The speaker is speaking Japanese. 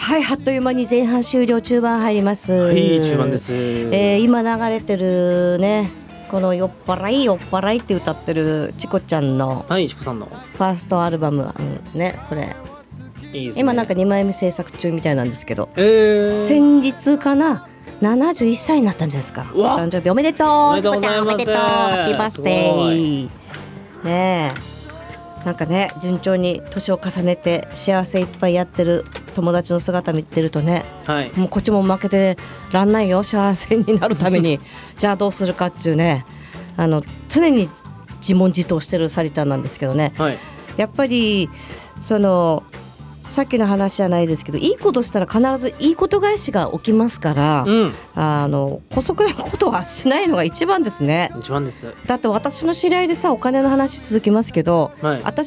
はい、あっという間に前半終了、中盤入ります。 はい、中盤です。 今流れてるね、この酔っ払いって歌ってるチコちゃんのはい、チコさんのファーストアルバムね、これいいですね。 今なんか2枚目制作中みたいなんですけど、 先先日かな、71歳になったんじゃないですか。 うわ誕生日おめでとう。 おめでとうございますおめでとう、ハッピーバースデーね。なんかね、順調に年を重ねて幸せいっぱいやってる友達の姿見てるとね、 はい、 もうこっちも負けてらんないよ、幸せになるためにじゃあどうするかっていうね、常に自問自答してるサリタンなんですけどね、 はい、 やっぱりさっきの話じゃないですけど、いいことしたら必ずいいこと返しが起きますから、姑息なことはしないのが一番ですね。 一番です。 だって私の知り合いでさ、お金の話続きますけど、 はい、 私